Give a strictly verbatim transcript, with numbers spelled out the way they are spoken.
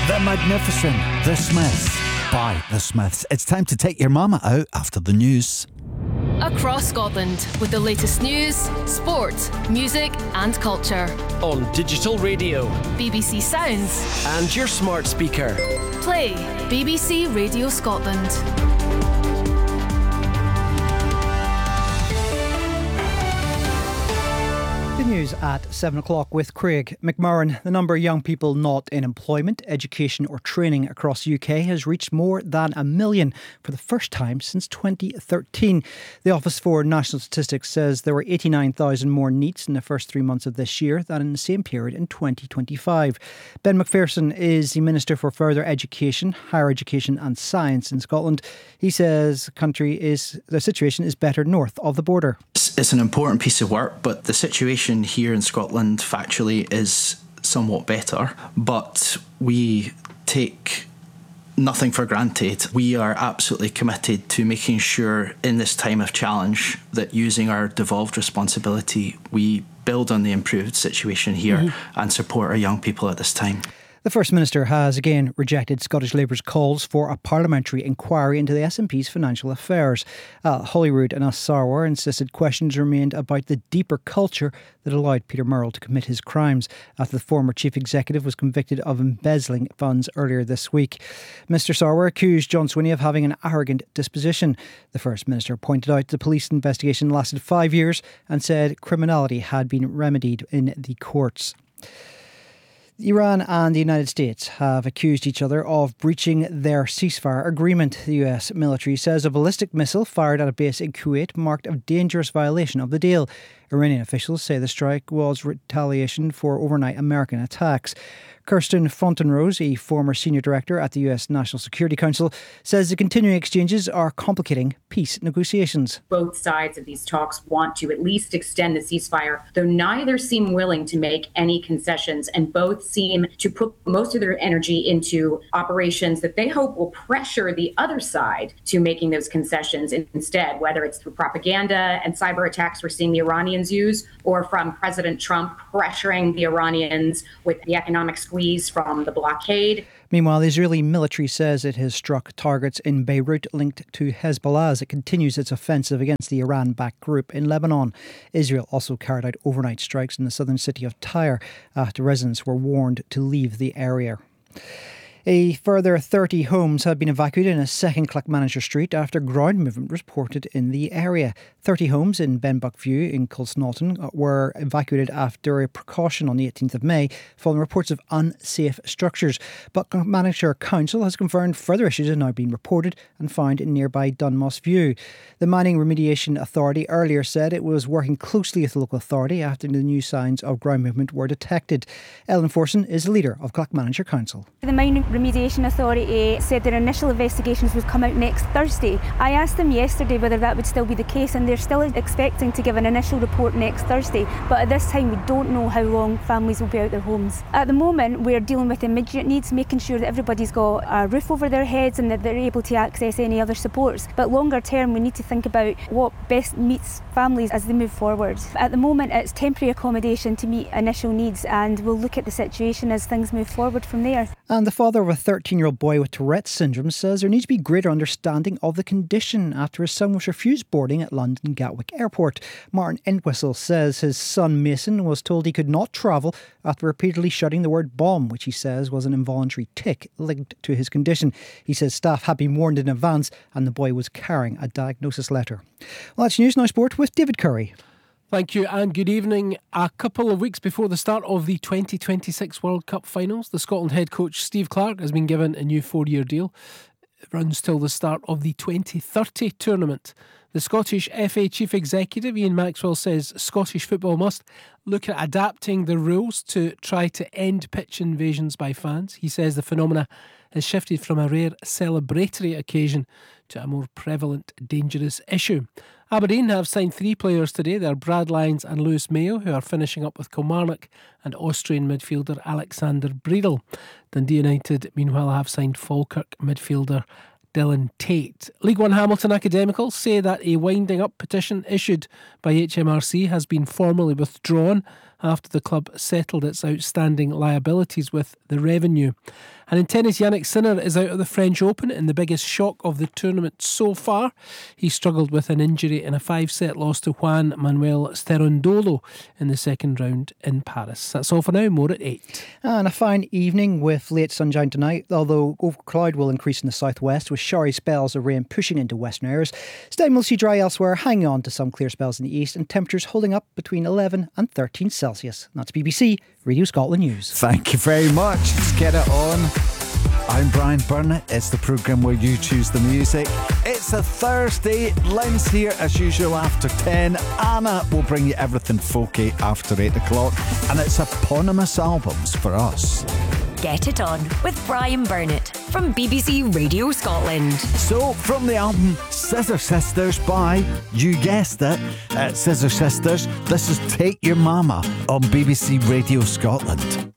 The magnificent The Smiths by The Smiths. It's time to take your mama out after the news. Across Scotland with the latest news, sport, music and culture. On digital radio, B B C Sounds and your smart speaker. Play B B C Radio Scotland. The news at seven o'clock with Craig McMurran. The number of young people not in employment, education or training across the U K has reached more than a million for the first time since twenty thirteen. The Office for National Statistics says there were eighty-nine thousand more NEETs in the first three months of this year than in the same period in twenty twenty-five. Ben Macpherson is the Minister for Further Education, Higher Education and Science in Scotland. He says the country is the situation is better north of the border. It's an important piece of work, but the situation here in Scotland factually is somewhat better, but we take nothing for granted. We are absolutely committed to making sure in this time of challenge that using our devolved responsibility, we build on the improved situation here mm-hmm. and support our young people at this time. The First Minister has again rejected Scottish Labour's calls for a parliamentary inquiry into the S N P's financial affairs. Al Holyrood and Al Sarwar insisted questions remained about the deeper culture that allowed Peter Murrell to commit his crimes after the former chief executive was convicted of embezzling funds earlier this week. Mister Sarwar accused John Swinney of having an arrogant disposition. The First Minister pointed out the police investigation lasted five years and said criminality had been remedied in the courts. Iran and the United States have accused each other of breaching their ceasefire agreement. The U S military says a ballistic missile fired at a base in Kuwait marked a dangerous violation of the deal. Iranian officials say the strike was retaliation for overnight American attacks. Kirsten Fontenrose, a former senior director at the U S National Security Council, says the continuing exchanges are complicating peace negotiations. Both sides of these talks want to at least extend the ceasefire, though neither seem willing to make any concessions, and both seem to put most of their energy into operations that they hope will pressure the other side to making those concessions instead, whether it's through propaganda and cyber attacks we're seeing the Iranians use, or from President Trump pressuring the Iranians with the economic squeeze from the blockade. Meanwhile, the Israeli military says it has struck targets in Beirut linked to Hezbollah as it continues its offensive against the Iran-backed group in Lebanon. Israel also carried out overnight strikes in the southern city of Tyre after residents were warned to leave the area. A further thirty homes have been evacuated in a second Clackmanager Street after ground movement was reported in the area. thirty homes in Benbuck View in Colsnaughton were evacuated after a precaution on the eighteenth of May following reports of unsafe structures. But Clackmanager Council has confirmed further issues have now been reported and found in nearby Dunmoss View. The Mining Remediation Authority earlier said it was working closely with the local authority after the new signs of ground movement were detected. Ellen Forson is the leader of Clackmanager Council. The Mining Remediation Authority said their initial investigations would come out next Thursday. I asked them yesterday whether that would still be the case, and they're still expecting to give an initial report next Thursday, but at this time we don't know how long families will be out their homes. At the moment we're dealing with immediate needs, making sure that everybody's got a roof over their heads and that they're able to access any other supports, but longer term we need to think about what best meets families as they move forward. At the moment it's temporary accommodation to meet initial needs, and we'll look at the situation as things move forward from there. And the father of a thirteen-year-old boy with Tourette's syndrome says there needs to be greater understanding of the condition after his son was refused boarding at London Gatwick Airport. Martin Entwistle says his son Mason was told he could not travel after repeatedly shouting the word bomb, which he says was an involuntary tic linked to his condition. He says staff had been warned in advance and the boy was carrying a diagnosis letter. Well, that's News Now Sport with David Curry. Thank you and good evening. A couple of weeks before the start of the twenty twenty-six World Cup finals, the Scotland head coach Steve Clarke has been given a new four-year deal. It runs till the start of the twenty thirty tournament. The Scottish F A Chief Executive Ian Maxwell says Scottish football must look at adapting the rules to try to end pitch invasions by fans. He says the phenomena has shifted from a rare celebratory occasion to a more prevalent, dangerous issue. Aberdeen have signed three players today. They're Brad Lyons and Lewis Mayo, who are finishing up with Kilmarnock, and Austrian midfielder Alexander Breedel. Dundee United, meanwhile, have signed Falkirk midfielder Dylan Tate. League One Hamilton Academicals say that a winding up petition issued by H M R C has been formally withdrawn after the club settled its outstanding liabilities with the Revenue. And in tennis, Yannick Sinner is out of the French Open in the biggest shock of the tournament so far. He struggled with an injury in a five-set loss to Juan Manuel Sterundolo in the second round in Paris. That's all for now. More at eight. And a fine evening with late sunshine tonight, although overcloud will increase in the southwest with showery spells of rain pushing into western areas. Staying mostly dry elsewhere, hanging on to some clear spells in the east, and temperatures holding up between eleven and thirteen Celsius. That's B B C Radio Scotland News. Thank you very much. Let's get it on. I'm Brian Burnett. It's the programme where you choose the music. It's a Thursday. Lynn's here as usual after ten. Anna will bring you everything folky after eight o'clock. And it's eponymous albums for us. Get It On with Brian Burnett from B B C Radio Scotland. So, from the album Scissor Sisters by, you guessed it, uh, Scissor Sisters, this is Take Your Mama on B B C Radio Scotland.